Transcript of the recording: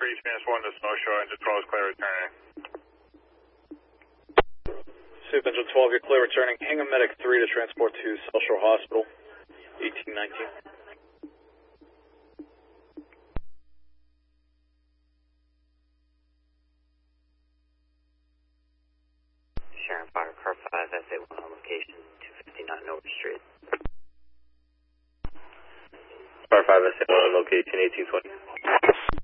3, transport to Snow Shore, engine 12 is clear returning. Soup engine 12, you're clear returning. Hingham Medic 3 to transport to South Shore Hospital, 1819. Sharon Fire Car 5, SA1 on location, 259 Nova Street. Car 5, SA1 on location, 1820.